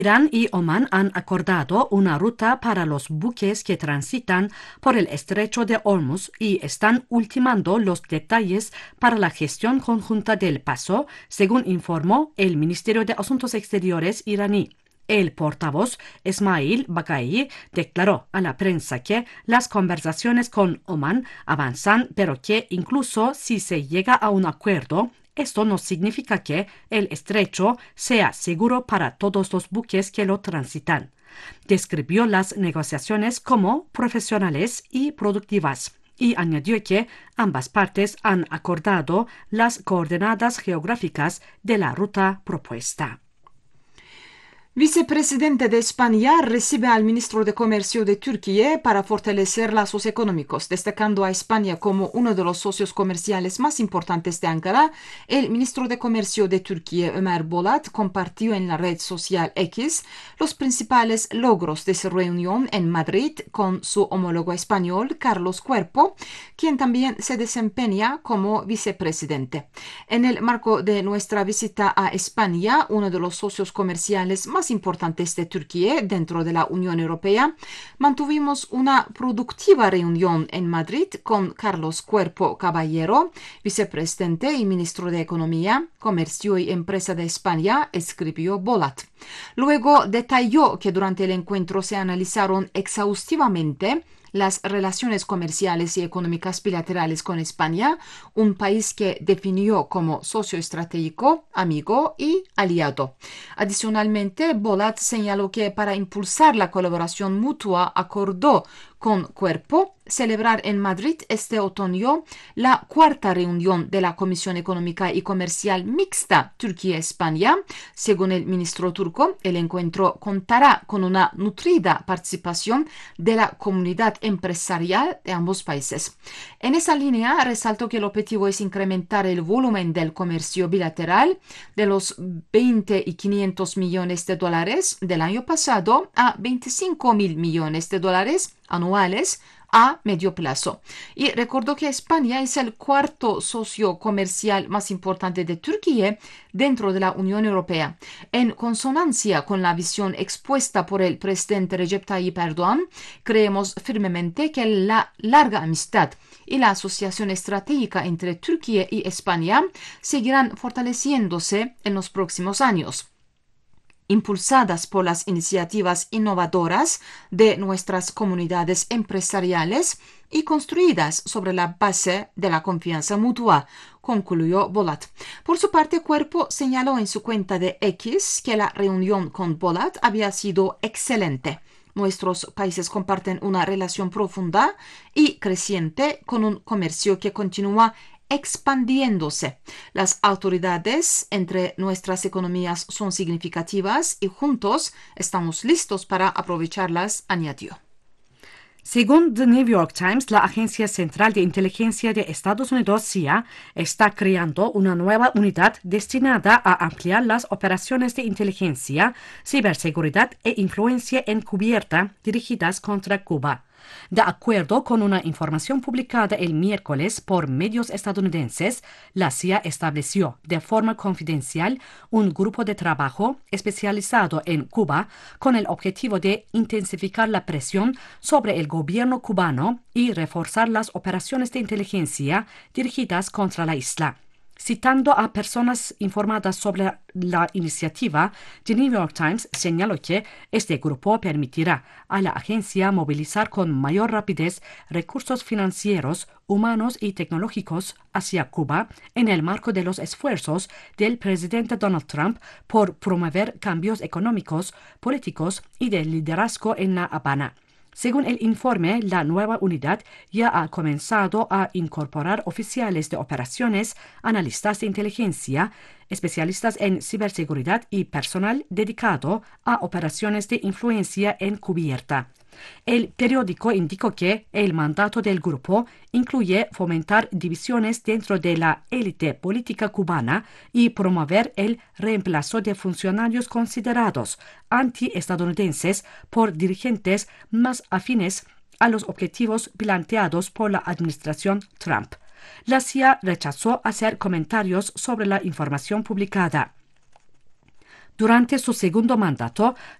Irán y Omán han acordado una ruta para los buques que transitan por el estrecho de Hormuz y están ultimando los detalles para la gestión conjunta del paso, según informó el Ministerio de Asuntos Exteriores iraní. El portavoz Esmail Baghai declaró a la prensa que las conversaciones con Omán avanzan, pero que incluso si se llega a un acuerdo, esto no significa que el estrecho sea seguro para todos los buques que lo transitan. Describió las negociaciones como profesionales y productivas y añadió que ambas partes han acordado las coordenadas geográficas de la ruta propuesta. Vicepresidente de España recibe al ministro de Comercio de Turquía para fortalecer lazos económicos, destacando a España como uno de los socios comerciales más importantes de Ankara. El ministro de Comercio de Turquía, Ömer Bolat, compartió en la red social X los principales logros de su reunión en Madrid con su homólogo español, Carlos Cuerpo, quien también se desempeña como vicepresidente. En el marco de nuestra visita a España, uno de los socios comerciales más importantes de Turquía dentro de la Unión Europea, mantuvimos una productiva reunión en Madrid con Carlos Cuerpo Caballero, vicepresidente y ministro de Economía, Comercio y Empresa de España, escribió Bolat. Luego detalló que durante el encuentro se analizaron exhaustivamente las relaciones comerciales y económicas bilaterales con España, un país que definió como socio estratégico, amigo y aliado. Adicionalmente, Bolat señaló que para impulsar la colaboración mutua acordó con Cuerpo celebrar en Madrid este otoño la cuarta reunión de la Comisión Económica y Comercial Mixta Turquía-España. Según el ministro turco, el encuentro contará con una nutrida participación de la comunidad empresarial de ambos países. En esa línea, resaltó que el objetivo es incrementar el volumen del comercio bilateral de los 20 y 500 millones de dólares del año pasado a 25.000 millones de dólares anuales a medio plazo. Y recordó que España es el cuarto socio comercial más importante de Turquía dentro de la Unión Europea. En consonancia con la visión expuesta por el presidente Recep Tayyip Erdoğan, creemos firmemente que la larga amistad y la asociación estratégica entre Turquía y España seguirán fortaleciéndose en los próximos años, impulsadas por las iniciativas innovadoras de nuestras comunidades empresariales y construidas sobre la base de la confianza mutua, concluyó Bolat. Por su parte, Cuerpo señaló en su cuenta de X que la reunión con Bolat había sido excelente. Nuestros países comparten una relación profunda y creciente con un comercio que continúa expandiéndose. Las autoridades entre nuestras economías son significativas y juntos estamos listos para aprovecharlas, añadió. Según The New York Times, la Agencia Central de Inteligencia de Estados Unidos, CIA, está creando una nueva unidad destinada a ampliar las operaciones de inteligencia, ciberseguridad e influencia encubierta dirigidas contra Cuba. De acuerdo con una información publicada el miércoles por medios estadounidenses, la CIA estableció de forma confidencial un grupo de trabajo especializado en Cuba con el objetivo de intensificar la presión sobre el gobierno cubano y reforzar las operaciones de inteligencia dirigidas contra la isla. Citando a personas informadas sobre la iniciativa, The New York Times señaló que este grupo permitirá a la agencia movilizar con mayor rapidez recursos financieros, humanos y tecnológicos hacia Cuba en el marco de los esfuerzos del presidente Donald Trump por promover cambios económicos, políticos y de liderazgo en La Habana. Según el informe, la nueva unidad ya ha comenzado a incorporar oficiales de operaciones, analistas de inteligencia, especialistas en ciberseguridad y personal dedicado a operaciones de influencia encubierta. El periódico indicó que el mandato del grupo incluye fomentar divisiones dentro de la élite política cubana y promover el reemplazo de funcionarios considerados antiestadounidenses por dirigentes más afines a los objetivos planteados por la administración Trump. La CIA rechazó hacer comentarios sobre la información publicada. Durante su segundo mandato,